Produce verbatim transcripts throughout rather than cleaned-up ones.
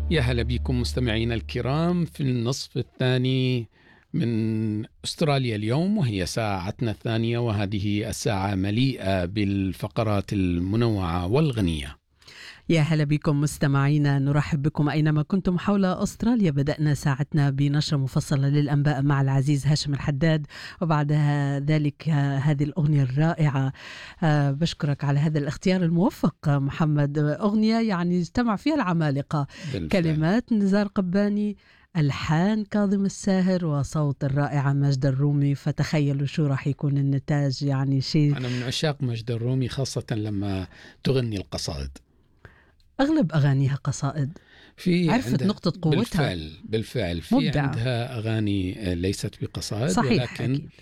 يا هلا بكم مستمعينا الكرام في النصف الثاني من أستراليا اليوم، وهي ساعتنا الثانية، وهذه الساعة مليئة بالفقرات المنوعة والغنية. يا هلا بكم مستمعينا، نرحب بكم أينما كنتم حول أستراليا. بدأنا ساعتنا بنشرة مفصلة للأنباء مع العزيز هاشم الحداد، وبعدها ذلك هذه الأغنية الرائعة. أه بشكرك على هذا الاختيار الموفق محمد. أغنية يعني اجتمع فيها العمالقة، بالفعل. كلمات نزار قباني، ألحان كاظم الساهر، وصوت الرائعة ماجدة الرومي. فتخيلوا شو راح يكون النتاج، يعني شيء. أنا من عشاق ماجدة الرومي، خاصة لما تغني القصائد. أغلب أغانيها قصائد، في عرفت نقطة قوتها. بالفعل بالفعل في مبدع. عندها أغاني ليست بقصائد، صحيح، ولكن أكيد.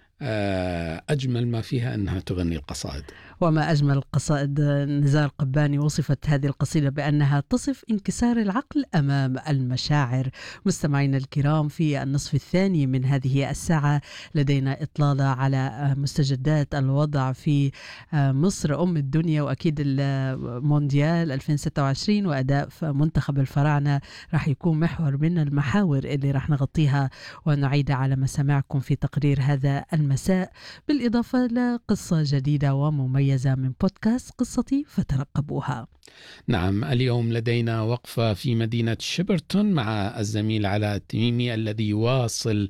أجمل ما فيها أنها تغني القصائد. وما أجمل القصائد. نزار قباني وصفت هذه القصيدة بأنها تصف انكسار العقل أمام المشاعر. مستمعينا الكرام، في النصف الثاني من هذه الساعة لدينا إطلالة على مستجدات الوضع في مصر أم الدنيا، وأكيد المونديال ألفين وستة وعشرين وأداء منتخب الفراعنة راح يكون محور من المحاور اللي راح نغطيها ونعيدها على مسامعكم في تقرير هذا المساء، بالإضافة لقصة جديدة ومميزة من بودكاست قصتي، فترقبوها. نعم، اليوم لدينا وقفة في مدينة شيبرتون مع الزميل علاء التميمي، الذي يواصل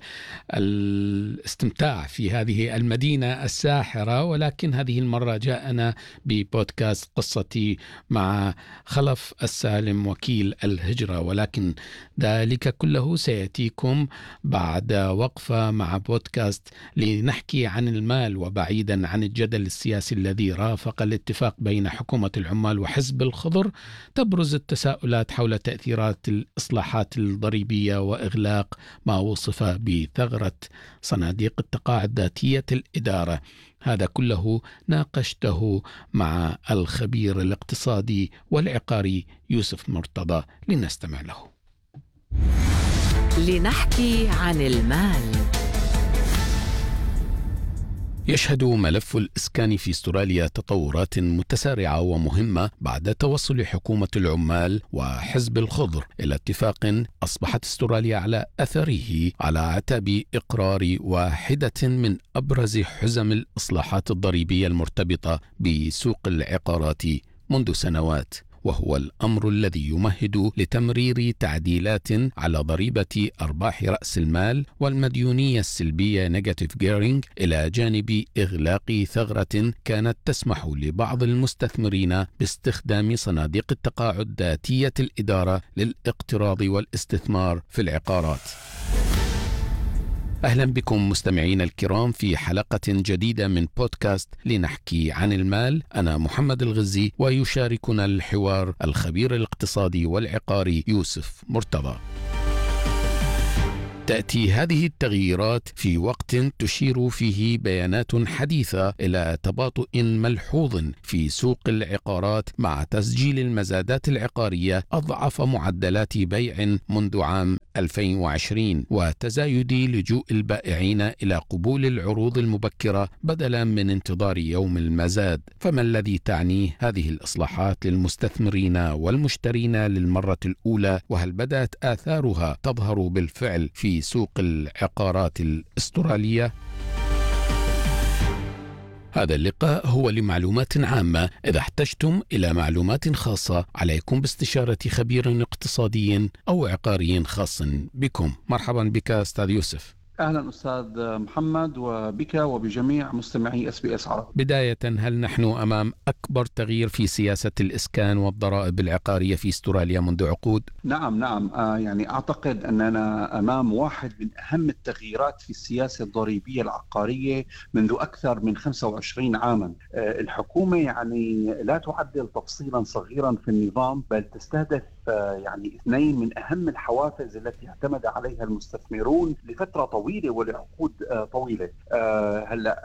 الاستمتاع في هذه المدينة الساحرة، ولكن هذه المرة جاءنا ببودكاست قصتي مع خلف السالم وكيل الهجرة، ولكن ذلك كله سيأتيكم بعد وقفة مع بودكاست لنحكي عن المال، وبعيدا عن الجدل السياسي الذي رافق الاتفاق بين حكومة العمال وحزب الخضر. تبرز التساؤلات حول تأثيرات الإصلاحات الضريبية وإغلاق ما وصف بثغرة صناديق التقاعد ذاتية الإدارة. هذا كله ناقشته مع الخبير الاقتصادي والعقاري يوسف مرتضى، لنستمع له. لنحكي عن المال. يشهد ملف الإسكان في استراليا تطورات متسارعة ومهمة بعد توصل حكومة العمال وحزب الخضر إلى اتفاق أصبحت استراليا على أثره على أعتاب إقرار واحدة من أبرز حزم الإصلاحات الضريبية المرتبطة بسوق العقارات منذ سنوات، وهو الأمر الذي يمهد لتمرير تعديلات على ضريبة أرباح رأس المال والمديونية السلبية نيجاتيف جيرينج، إلى جانب إغلاق ثغرة كانت تسمح لبعض المستثمرين باستخدام صناديق التقاعد ذاتية الإدارة للاقتراض والاستثمار في العقارات. أهلا بكم مستمعين الكرام في حلقة جديدة من بودكاست لنحكي عن المال. أنا محمد الغزي، ويشاركنا الحوار الخبير الاقتصادي والعقاري يوسف مرتضى. تأتي هذه التغييرات في وقت تشير فيه بيانات حديثة إلى تباطؤ ملحوظ في سوق العقارات، مع تسجيل المزادات العقارية أضعف معدلات بيع منذ عام ألفين وعشرين، وتزايد لجوء البائعين إلى قبول العروض المبكرة بدلا من انتظار يوم المزاد. فما الذي تعنيه هذه الإصلاحات للمستثمرين والمشترين للمرة الأولى؟ وهل بدأت آثارها تظهر بالفعل في سوق العقارات الأسترالية؟ هذا اللقاء هو لمعلومات عامة. إذا احتجتم إلى معلومات خاصة عليكم باستشارة خبير اقتصادي أو عقاري خاص بكم. مرحبا بك أستاذ يوسف. أهلا أستاذ محمد، وبك وبجميع مستمعي اس بي اس عرب. بداية، هل نحن أمام أكبر تغيير في سياسة الإسكان والضرائب العقارية في استراليا منذ عقود؟ نعم نعم آه يعني أعتقد أننا أمام واحد من أهم التغييرات في السياسة الضريبية العقارية منذ أكثر من خمسة وعشرين عاما. آه الحكومة يعني لا تعدل تفصيلا صغيرا في النظام، بل تستهدف آه يعني اثنين من أهم الحوافز التي اعتمد عليها المستثمرون لفترة طويلة طويلة ولعقود طويلة. هلا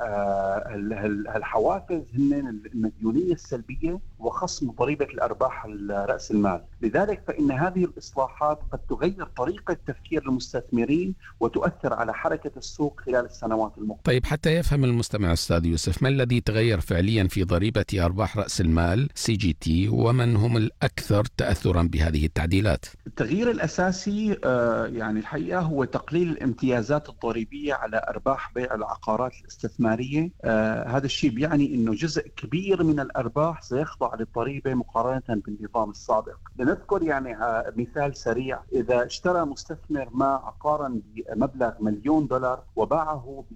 الحوافز هن المديونية السلبية وخصم ضريبة الأرباح رأس المال. لذلك فإن هذه الإصلاحات قد تغير طريقة تفكير المستثمرين وتؤثر على حركة السوق خلال السنوات المقبلة. طيب، حتى يفهم المستمع أستاذ يوسف، ما الذي تغير فعليا في ضريبة أرباح رأس المال سي جي تي، ومن هم الأكثر تأثرا بهذه التعديلات؟ التغيير الأساسي آه يعني الحقيقة هو تقليل الامتيازات الضريبية على أرباح بيع العقارات الاستثمارية. آه هذا الشيء بيعني أنه جزء كبير من الأرباح سيخضع للضريبة مقارنة بالنظام السابق. لنذكر يعني آه مثال سريع: إذا اشترى مستثمر ما عقارا بمبلغ مليون دولار وباعه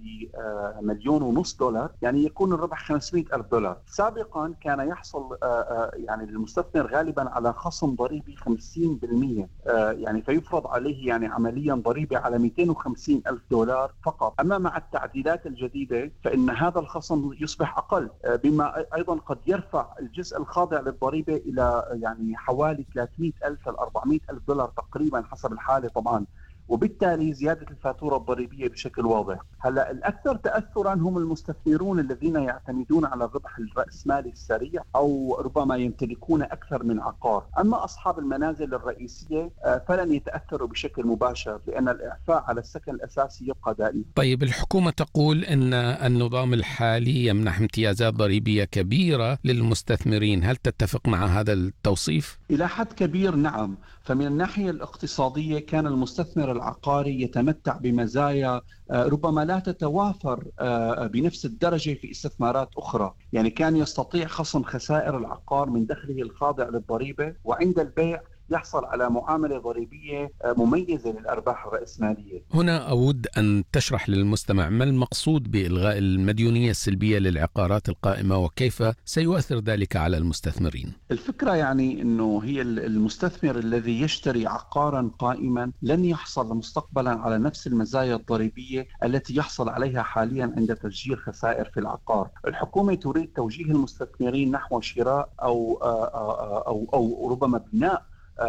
بمليون ونص دولار، يعني يكون الربح خمسمائة ألف دولار. سابقا كان يحصل آه آه يعني المستثمر غالبا على خصم ضريبي خمسين بالمئة، آه يعني فيفرض عليه يعني عمليا ضريبة على مئتين وخمسين ألف دولار فقط. أما مع التعديلات الجديدة فإن هذا الخصم يصبح أقل، آه بما أيضا قد يرفع الجزء الخاضع للضريبة إلى يعني حوالي ثلاثمائة ألف إلى أربعمائة ألف دولار تقريبا حسب الحالة طبعا، وبالتالي زيادة الفاتورة الضريبية بشكل واضح. هلا الأكثر تأثرا هم المستثمرون الذين يعتمدون على الربح الرأسمالي السريع أو ربما يمتلكون أكثر من عقار. أما أصحاب المنازل الرئيسية فلن يتأثروا بشكل مباشر لأن الإعفاء على السكن الأساسي يبقى دائما. طيب، الحكومة تقول أن النظام الحالي يمنح امتيازات ضريبية كبيرة للمستثمرين، هل تتفق مع هذا التوصيف؟ إلى حد كبير نعم. فمن الناحية الاقتصادية كان المستثمر العقاري يتمتع بمزايا ربما لا تتوافر بنفس الدرجة في استثمارات أخرى. يعني كان يستطيع خصم خسائر العقار من دخله الخاضع للضريبة، وعند البيع يحصل على معاملة ضريبية مميزة للأرباح الرأسمالية. هنا أود أن تشرح للمستمع ما المقصود بإلغاء المديونية السلبية للعقارات القائمة وكيف سيؤثر ذلك على المستثمرين. الفكرة يعني أنه هي المستثمر الذي يشتري عقارا قائما لن يحصل مستقبلا على نفس المزايا الضريبية التي يحصل عليها حاليا عند تسجيل خسائر في العقار. الحكومة تريد توجيه المستثمرين نحو شراء أو, أو, أو, أو ربما بناء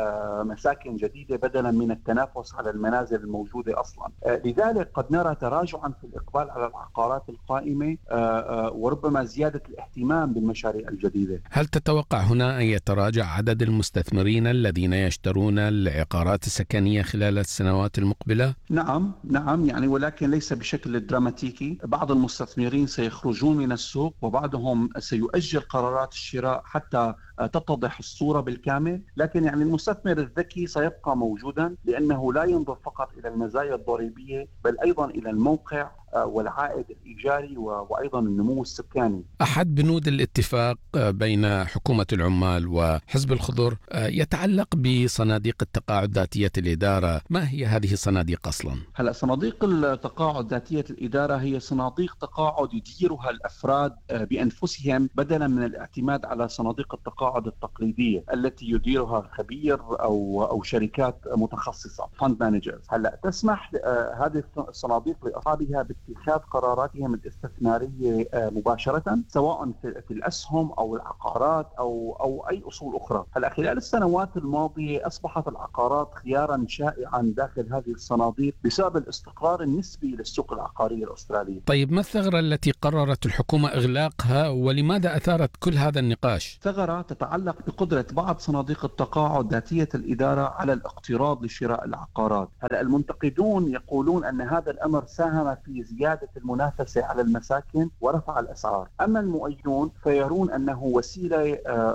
مساكن جديدة بدلا من التنافس على المنازل الموجودة أصلا. لذلك قد نرى تراجعا في الإقبال على العقارات القائمة وربما زيادة الاهتمام بالمشاريع الجديدة. هل تتوقع هنا أن يتراجع عدد المستثمرين الذين يشترون العقارات السكنية خلال السنوات المقبلة؟ نعم نعم يعني ولكن ليس بشكل دراماتيكي. بعض المستثمرين سيخرجون من السوق وبعضهم سيؤجل قرارات الشراء حتى تتضح الصورة بالكامل. لكن يعني المستثمر الذكي سيبقى موجودا لأنه لا ينظر فقط إلى المزايا الضريبية بل أيضا إلى الموقع والعائد الإيجاري وأيضا النمو السكاني. أحد بنود الاتفاق بين حكومة العمال وحزب الخضر يتعلق بصناديق التقاعد ذاتية الإدارة. ما هي هذه الصناديق أصلا؟ هلا صناديق التقاعد ذاتية الإدارة هي صناديق تقاعد يديرها الأفراد بأنفسهم بدلا من الاعتماد على صناديق التقاعد التقليدية التي يديرها خبير أو أو شركات متخصصة فاند مانجرز. هلا تسمح هذه الصناديق لأصحابها اتخاذ قراراتهم الاستثمارية مباشرة سواء في الأسهم أو العقارات أو أو أي أصول أخرى. هلا خلال السنوات الماضية أصبحت العقارات خيارا شائعا داخل هذه الصناديق بسبب الاستقرار النسبي للسوق العقارية الأسترالية. طيب، ما الثغرة التي قررت الحكومة إغلاقها ولماذا أثارت كل هذا النقاش؟ ثغرة تتعلق بقدرة بعض صناديق التقاعد ذاتية الإدارة على الاقتراض لشراء العقارات. هلا المنتقدون يقولون أن هذا الأمر ساهم في زيادة المنافسة على المساكن ورفع الأسعار. أما المؤيدون فيرون أنه وسيلة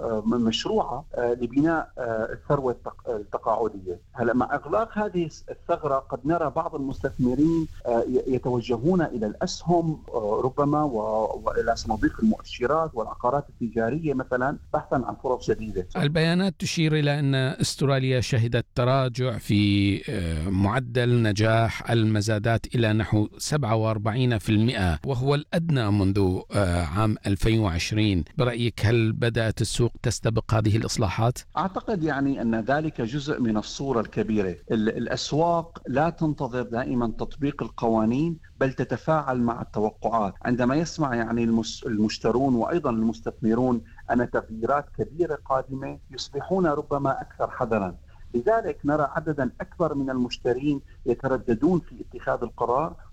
مشروعة لبناء الثروة التقاعدية. هلا مع إغلاق هذه الثغرة قد نرى بعض المستثمرين يتوجهون إلى الأسهم ربما وإلى صناديق المؤشرات والعقارات التجارية مثلا بحثا عن فرص جديدة. البيانات تشير إلى أن أستراليا شهدت تراجع في معدل نجاح المزادات إلى نحو سبعة وأربعين بالمئة وهو الأدنى منذ عام ألفين وعشرين. برأيك هل بدأت السوق تستبق هذه الإصلاحات؟ أعتقد يعني أن ذلك جزء من الصورة الكبيرة. الأسواق لا تنتظر دائما تطبيق القوانين بل تتفاعل مع التوقعات. عندما يسمع يعني المشترون وأيضا المستثمرون أن تغييرات كبيرة قادمة يصبحون ربما أكثر حذرا. لذلك نرى عددا أكبر من المشترين يترددون في اتخاذ القرار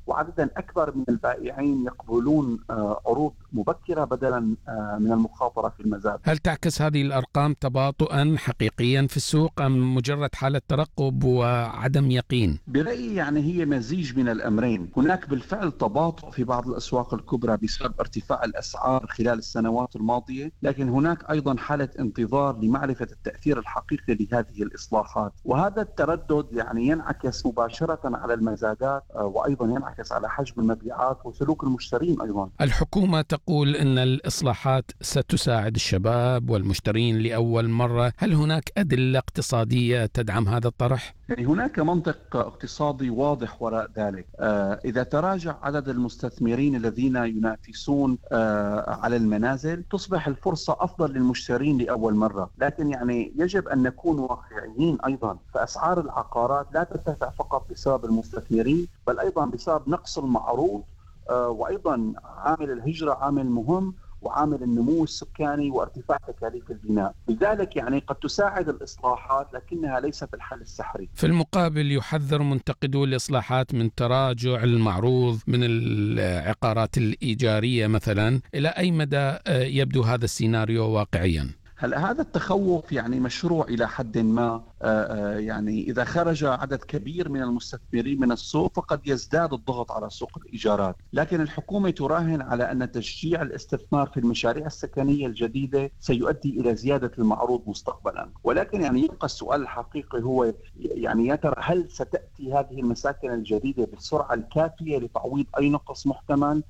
وعددا أكبر من البائعين يقبلون عروض مبكرة بدلا من المخاطرة في المزاد. هل تعكس هذه الأرقام تباطؤا حقيقيا في السوق أم مجرد حالة ترقب وعدم يقين؟ برأيي يعني هي مزيج من الأمرين. هناك بالفعل تباطؤ في بعض الأسواق الكبرى بسبب ارتفاع الأسعار خلال السنوات الماضية، لكن هناك أيضا حالة انتظار لمعرفة التأثير الحقيقي لهذه الإصلاحات، وهذا التردد يعني ينعكس مباشرة على المزادات وأيضا ينعكس على حجم المبيعات وسلوك المشترين أيضا. الحكومة تقول أن الإصلاحات ستساعد الشباب والمشترين لأول مرة، هل هناك أدلة اقتصادية تدعم هذا الطرح؟ يعني هناك منطق اقتصادي واضح وراء ذلك. آه إذا تراجع عدد المستثمرين الذين ينافسون آه على المنازل تصبح الفرصة أفضل للمشترين لأول مرة، لكن يعني يجب أن نكون واقعيين أيضا. فأسعار العقارات لا ترتفع فقط بسبب المستثمرين بل أيضا بسبب نقص المعروض، آه وأيضا عامل الهجرة عامل مهم، وعامل النمو السكاني وارتفاع تكاليف البناء. لذلك يعني قد تساعد الإصلاحات لكنها ليست الحل السحري. في المقابل يحذر منتقدو الإصلاحات من تراجع المعروض من العقارات الإيجارية مثلا. إلى أي مدى يبدو هذا السيناريو واقعيا؟ هلا هذا التخوف يعني مشروع إلى حد ما. يعني إذا خرج عدد كبير من المستثمرين من السوق فقد يزداد الضغط على سوق الإيجارات، لكن الحكومة تراهن على أن تشجيع الاستثمار في المشاريع السكنية الجديدة سيؤدي إلى زيادة المعروض مستقبلا. ولكن يعني يبقى السؤال الحقيقي هو يعني يا ترى هل ستأتي هذه المساكن الجديدة بالسرعة الكافية لتعويض أي نقص محتمل؟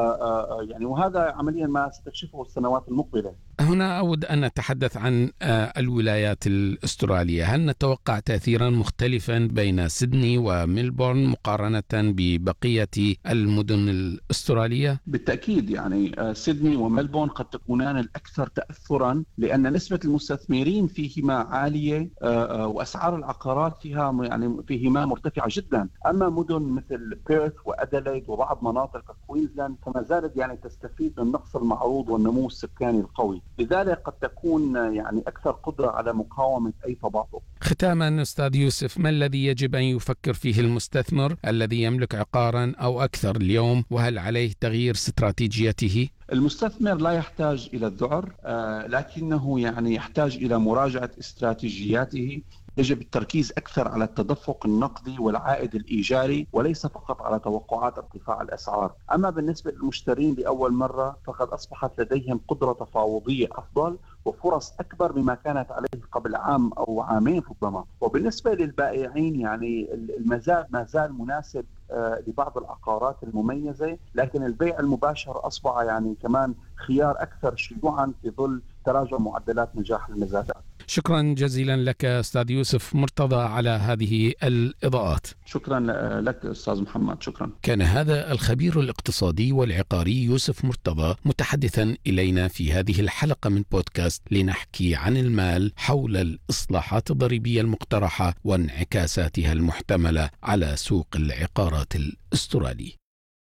آآ آآ يعني وهذا عمليا ما ستكشفه السنوات المقبلة. هنا أود أن نتحدث عن الولايات الأسترالية. هل نتوقع تأثيرا مختلفا بين سيدني وميلبورن مقارنة ببقية المدن الأسترالية؟ بالتأكيد يعني سيدني وميلبورن قد تكونان الأكثر تأثرا لأن نسبة المستثمرين فيهما عالية وأسعار العقارات فيها يعني فيهما مرتفعة جدا. أما مدن مثل بيرث وأديلايد وبعض مناطق كوينزلاند فما زالت يعني تستفيد من نقص المعروض والنمو السكاني القوي، لذلك قد تكون يعني أكثر قدرة على مقاومة أي تباطؤ. ختاما أستاذ يوسف، ما الذي يجب أن يفكر فيه المستثمر الذي يملك عقارا أو أكثر اليوم، وهل عليه تغيير استراتيجيته؟ المستثمر لا يحتاج إلى الذعر، آه لكنه يعني يحتاج إلى مراجعة استراتيجياته. يجب التركيز أكثر على التدفق النقدي والعائد الإيجاري وليس فقط على توقعات ارتفاع الأسعار. أما بالنسبة للمشترين لأول مرة فقد أصبحت لديهم قدرة تفاوضية أفضل وفرص أكبر مما كانت عليه قبل عام أو عامين ربما. وبالنسبة للبائعين يعني المزاد ما زال مناسب لبعض العقارات المميزة، لكن البيع المباشر أصبح يعني كمان خيار أكثر شيوعا في ظل تراجع معدلات نجاح المزادات. شكرا جزيلا لك أستاذ يوسف مرتضى على هذه الإضاءات. شكرا لك أستاذ محمد. شكرا. كان هذا الخبير الاقتصادي والعقاري يوسف مرتضى متحدثا إلينا في هذه الحلقة من بودكاست لنحكي عن المال حول الإصلاحات الضريبية المقترحة وانعكاساتها المحتملة على سوق العقارات الأسترالي.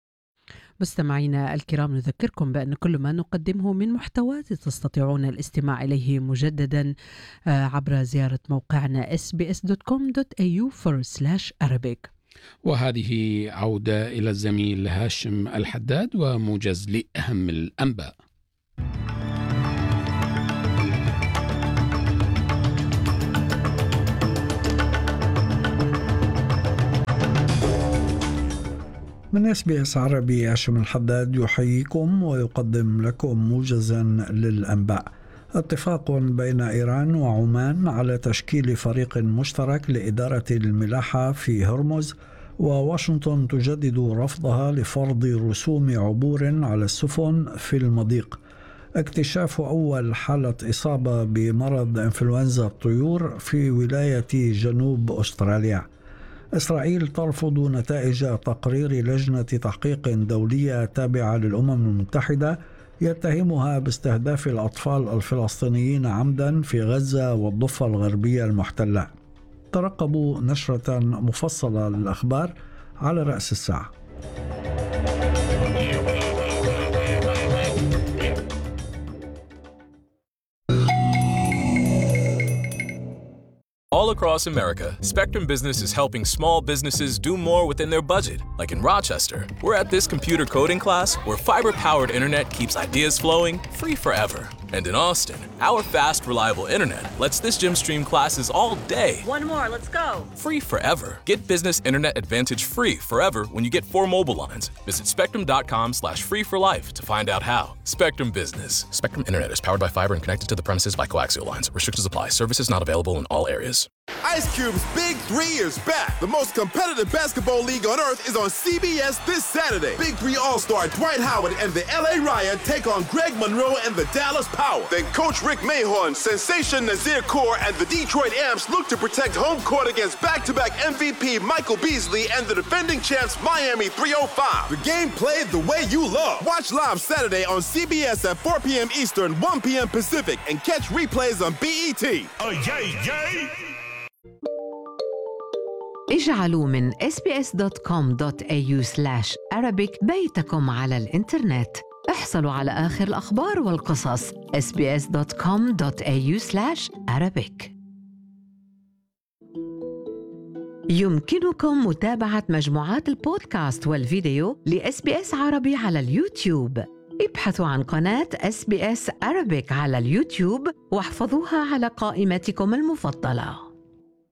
مستمعينا الكرام، نذكركم بأن كل ما نقدمه من محتوى تستطيعون الاستماع إليه مجددا عبر زيارة موقعنا إس بي إس دوت كوم دوت إيه يو فورورد سلاش أرابيك. وهذه عودة إلى الزميل هاشم الحداد وموجز لأهم الأنباء. من إس بي إس عربي هاشم الحداد يحييكم ويقدم لكم موجزا للأنباء. اتفاق بين إيران وعمان على تشكيل فريق مشترك لإدارة الملاحة في هرمز، وواشنطن تجدد رفضها لفرض رسوم عبور على السفن في المضيق. اكتشاف أول حالة إصابة بمرض إنفلونزا الطيور في ولاية جنوب أستراليا. إسرائيل ترفض نتائج تقرير لجنة تحقيق دولية تابعة للأمم المتحدة يتهمها باستهداف الأطفال الفلسطينيين عمدا في غزة والضفة الغربية المحتلة. ترقبوا نشرة مفصلة للأخبار على رأس الساعة. All across America, Spectrum Business is helping small businesses do more within their budget. Like in Rochester, we're at this computer coding class where fiber-powered internet keeps ideas flowing free forever. And in Austin, our fast, reliable internet lets this gym stream classes all day. One more, let's go. Free forever. Get Business Internet Advantage free forever when you get four mobile lines. Visit spectrum.com slash free for life to find out how. Spectrum Business. Spectrum Internet is powered by fiber and connected to the premises by coaxial lines. Restrictions apply. Services not available in all areas. Ice Cube's Big Three is back. The most competitive basketball league on earth is on C B S this Saturday. Big Three All-Star Dwight Howard and the L A Riot take on Greg Monroe and the Dallas Power. Then Coach Rick Mahorn, Sensation Nazir Kaur, and the Detroit Amps look to protect home court against back-to-back M V P Michael Beasley and the defending champs Miami three oh five. The game played the way you love. Watch live Saturday on C B S at four p.m. Eastern, one p.m. Pacific, and catch replays on B E T. Oh, yay, yay! اجعلوا من إس بي إس دوت كوم دوت إيه يو سلاش أرابيك بيتكم على الإنترنت. احصلوا على آخر الأخبار والقصص. إس بي إس دوت كوم دوت إيه يو سلاش أرابيك. يمكنكم متابعة مجموعات البودكاست والفيديو لإس بي إس عربي على اليوتيوب. ابحثوا عن قناة إس بي إس Arabic على اليوتيوب واحفظوها على قائمتكم المفضلة.